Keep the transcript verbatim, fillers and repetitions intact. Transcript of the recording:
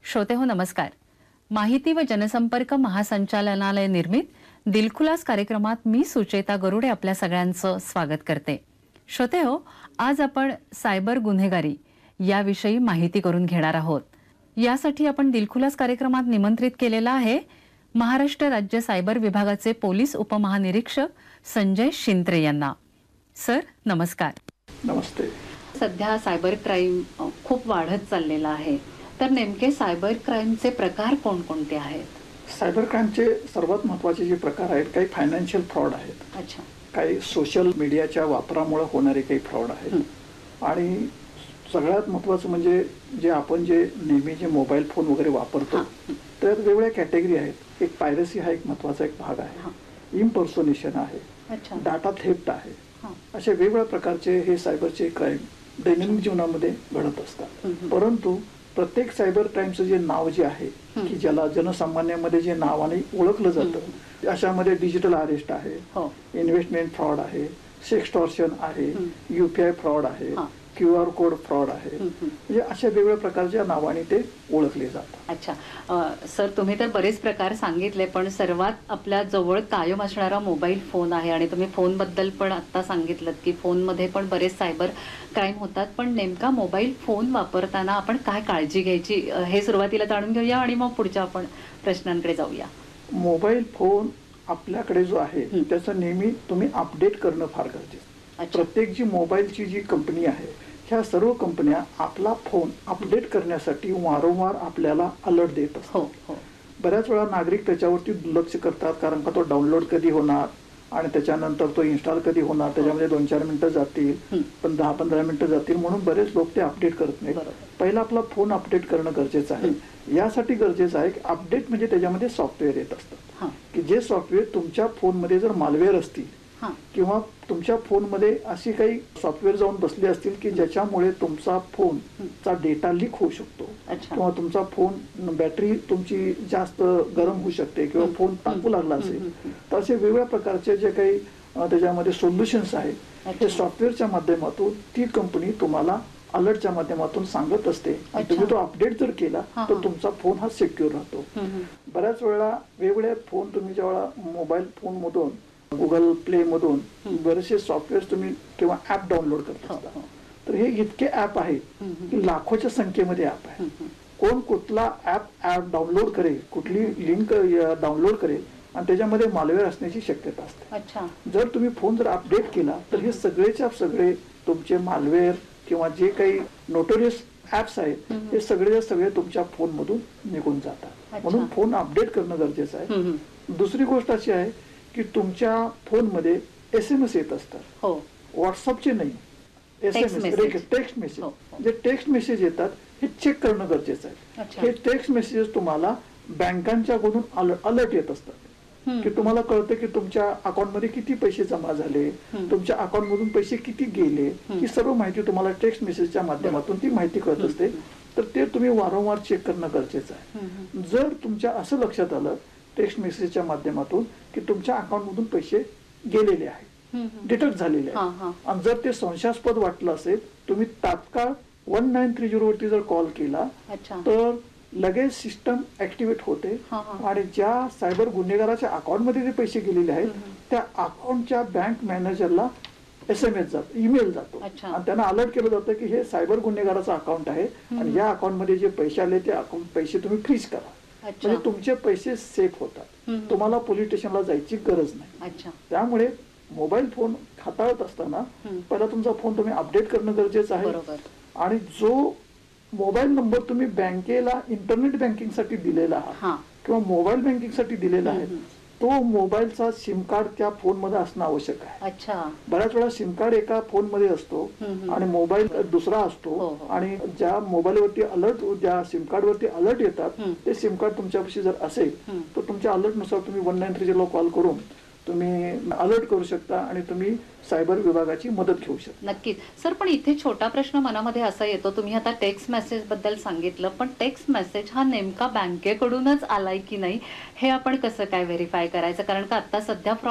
श्रोतेहो नमस्कार. माहिती व जनसंपर्क महासंचालनालय निर्मित दिलखुलास कार्यक्रमात मी सुचेता गरुडे आपल्या सगळ्यांचं स्वागत करते. श्रोतेहो, आज आपण सायबर गुन्हेगारी याविषयी माहिती करून घेणार आहोत. यासाठी आपण दिलखुलास कार्यक्रमात निमंत्रित केलेला आहे महाराष्ट्र राज्य सायबर विभागाचे पोलीस उपमहानिरीक्षक संजय शिंत्रे यांना. सर नमस्कार. नमस्ते. सध्या सायबर क्राईम खूप वाढत चाललेला आहे, तर नेमके सायबर क्राईमचे प्रकार कोणकोणते आहेत? सायबर क्राईमचे सर्वात महत्त्वाचे जे प्रकार आहेत, काही फायनान्शियल फ्रॉड आहेत. अच्छा. काही सोशल मीडियाच्या वापरामुळे होणारे काही फ्रॉड आहेत. आणि सगळ्यात महत्त्वाचं म्हणजे जे आपण जे नेहमी जे मोबाईल फोन वगैरे वापरतो तर वेगवेगळ्या कॅटेगरी आहेत. एक पायरसी हा एक महत्त्वाचा एक भाग आहे. इम्पर्सोनेशन आहे. डाटा थेफ्ट आहे. अशा वेगवेगळ्या प्रकारचे हे सायबरचे क्राईम दैनंदिन जीवनामध्ये घडत असतात. परंतु प्रत्येक सायबर क्राईमचं जे नाव जे आहे की ज्याला जनसामान्यामध्ये जे नावाने ओळखलं जातं, अशामध्ये डिजिटल अरेस्ट आहे, इन्व्हेस्टमेंट फ्रॉड आहे, सेक्सटॉर्शन आहे, युपीआय फ्रॉड आहे, क्यू आर कोड फ्रॉड आहे. म्हणजे अशा वेगवेगळ्या प्रकारच्या नावाने ते ओळखले जातात. अच्छा. सर, तुम्ही तर बरेच प्रकार सांगितले, पण सर्वात आपल्या जवळ कायम असणारा मोबाईल फोन आहे आणि तुम्ही फोन बद्दल पण आता सांगितलं की फोनमध्ये पण बरेच सायबर क्राईम होतात. पण नेमका मोबाईल फोन वापरताना आपण काय काळजी घ्यायची हे सुरुवातीला जाणून घेऊया आणि मग पुढच्या आपण प्रश्नांकडे जाऊया. मोबाईल फोन आपल्याकडे जो आहे त्याचं नेहमी तुम्ही अपडेट करणं फार गरजेचं. प्रत्येक जी मोबाईलची जी कंपनी आहे, ह्या सर्व कंपन्या आपला फोन अपडेट करण्यासाठी वारंवार आपल्याला अलर्ट देत असतात. बऱ्याच वेळा नागरिक त्याच्यावरती दुर्लक्ष करतात, कारण का तो डाउनलोड कधी होणार आणि त्याच्यानंतर तो इन्स्टॉल कधी होणार, त्याच्यामध्ये दोन चार मिनिटं जातील, पण दहा पंधरा मिनिटं जातील, म्हणून बरेच लोक ते अपडेट करत नाहीत. पहिला आपला फोन अपडेट करणं गरजेचं आहे. यासाठी गरजेचं आहे की अपडेट म्हणजे त्याच्यामध्ये सॉफ्टवेअर येत असतात की जे सॉफ्टवेअर तुमच्या फोनमध्ये जर मालवेअर असतील किंवा तुमच्या फोनमध्ये अशी काही सॉफ्टवेअर जाऊन बसले असतील की ज्याच्यामुळे तुमचा फोनचा डेटा लीक होऊ शकतो किंवा तुमचा फोन बॅटरी तुमची जास्त गरम होऊ शकते किंवा फोन तापू लागला असेल, तर असे वेगवेगळ्या प्रकारचे जे काही त्याच्यामध्ये सोल्युशन्स आहेत हे सॉफ्टवेअरच्या माध्यमातून ती कंपनी तुम्हाला अलर्टच्या माध्यमातून सांगत असते. आणि तुम्ही तो अपडेट जर केला तर तुमचा फोन हा सिक्युअर राहतो. बऱ्याच वेळा वेगवेगळे फोन तुम्ही जेव्हा मोबाईल फोन मधून गुगल प्ले मधून बरेचसे सॉफ्टवेअर तुम्ही किंवा ऍप डाउनलोड करत असता, तर हे इतके ऍप आहेत की लाखोच्या संख्येमध्ये ऍप आहे. कोण कुठला ऍप ऍप डाउनलोड करेल, कुठली लिंक डाउनलोड करेल आणि त्याच्यामध्ये मालवेअर असण्याची शक्यता असते. जर तुम्ही फोन जर अपडेट केला तर हे सगळेच्या सगळे तुमचे मालवेअर किंवा जे काही नोटोरियस ऍप्स आहेत हे सगळे सगळे तुमच्या फोन मधून निघून जातात. म्हणून फोन अपडेट करणं गरजेचं आहे. दुसरी गोष्ट अशी आहे की तुमच्या फोनमध्ये एस एम एस येत असतात, व्हॉट्सअपचे नाही, S M S text message. जे टेक्स्ट मेसेज येतात हे चेक करणं गरजेचं आहे. हे टेक्स्ट मेसेजेस तुम्हाला बँकांच्याकडून अलर्ट येत असतात की तुम्हाला कळतं की तुमच्या अकाउंटमध्ये किती पैसे जमा झाले, तुमच्या अकाउंट मधून पैसे किती गेले, ही सर्व माहिती तुम्हाला टेक्स्ट मेसेजच्या माध्यमातून ती माहिती कळत असते. तर ते तुम्ही वारंवार चेक करणं गरजेचं आहे. जर तुमच्या असं लक्षात आलं टेक्स्ट मेसेजच्या माध्यमातून की तुमच्या अकाउंट मधून पैसे गेलेले आहेत, डिटेक्ट झालेले आहेत, आणि जर ते संशयास्पद वाटलं असेल, तुम्ही तात्काळ वन नाईन थ्री झिरो वरती जर कॉल केला तर लगेच सिस्टम ऍक्टिव्हेट होते आणि ज्या सायबर गुन्हेगाराच्या अकाउंट मध्ये जे पैसे गेलेले आहेत त्या अकाउंटच्या बँक मॅनेजरला एस एम एस जातो, ईमेल जातो आणि त्यांना अलर्ट केलं जातं की हे सायबर गुन्हेगाराचं अकाउंट आहे आणि या अकाउंट मध्ये जे पैसे आले ते अकाउंट पैसे तुम्ही फ्रीज करा. म्हणजे तुमचे पैसे सेफ होतात, तुम्हाला पोलीस स्टेशनला जायची गरज नाही. त्यामुळे मोबाईल फोन हाताळत असताना पहिला तुमचा फोन तुम्ही अपडेट करणं गरजेचं आहे. आणि जो मोबाईल नंबर तुम्ही बँकेला इंटरनेट बँकिंग साठी दिलेला आहात किंवा मोबाईल बँकिंग साठी दिलेला आहे तो मोबाईलचा सिम कार्ड त्या फोन मध्ये असणं आवश्यक आहे. बऱ्याच वेळा सिम कार्ड एका फोन मध्ये असतो आणि मोबाईल दुसरा असतो आणि ज्या मोबाईल वरती अलर्ट ज्या सिम कार्ड वरती अलर्ट येतात ते सिम कार्ड तुमच्यापाशी जर असेल तर तुमच्या अलर्ट नुसार तुम्ही one nine three zero call करून तुम्ही अलर्ट करू शकता आणि तुम्ही सायबर विभागाची मदत घेऊ शकता. नक्कीच सर, पण इथे छोटा प्रश्न मनामध्ये असा येतो, तुम्ही आता टेक्स्ट मेसेज बद्दल सांगितलं, पण टेक्स्ट मेसेज हा नेमका बँकेकडूनच आलाय की नाही हे आपण कसं काय व्हेरीफाय करायचं? कारण का आता सध्या